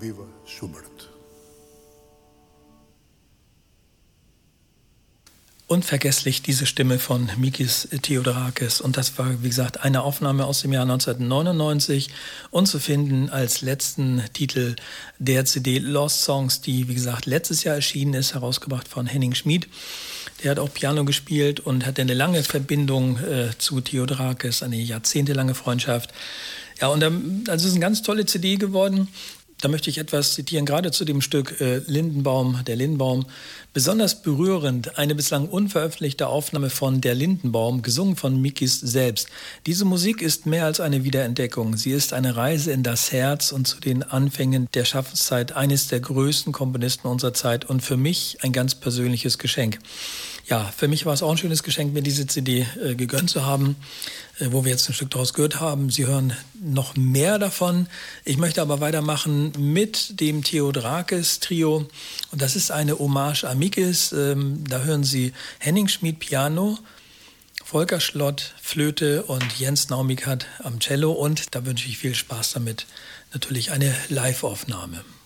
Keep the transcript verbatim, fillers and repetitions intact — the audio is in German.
Viva Schubert. Unvergesslich diese Stimme von Mikis Theodorakis. Und das war, wie gesagt, eine Aufnahme aus dem Jahr neunzehnhundertneunundneunzig und zu finden als letzten Titel der C D Lost Songs, die, wie gesagt, letztes Jahr erschienen ist, herausgebracht von Henning Schmid. Der hat auch Piano gespielt und hatte eine lange Verbindung äh, zu Theodorakis, eine jahrzehntelange Freundschaft. Ja, und ähm, also es ist eine ganz tolle C D geworden. Da möchte ich etwas zitieren, gerade zu dem Stück äh, Lindenbaum, der Lindenbaum. Besonders berührend eine bislang unveröffentlichte Aufnahme von Der Lindenbaum, gesungen von Mikis selbst. Diese Musik ist mehr als eine Wiederentdeckung. Sie ist eine Reise in das Herz und zu den Anfängen der Schaffenszeit eines der größten Komponisten unserer Zeit und für mich ein ganz persönliches Geschenk. Ja, für mich war es auch ein schönes Geschenk, mir diese C D äh, gegönnt zu haben, äh, wo wir jetzt ein Stück daraus gehört haben. Sie hören noch mehr davon. Ich möchte aber weitermachen mit dem Theodorakis-Trio. Und das ist eine Hommage an Mikis. Ähm, da hören Sie Henning Schmid Piano, Volker Schlott Flöte und Jens Naumikat am Cello. Und da wünsche ich viel Spaß damit. Natürlich eine Live-Aufnahme.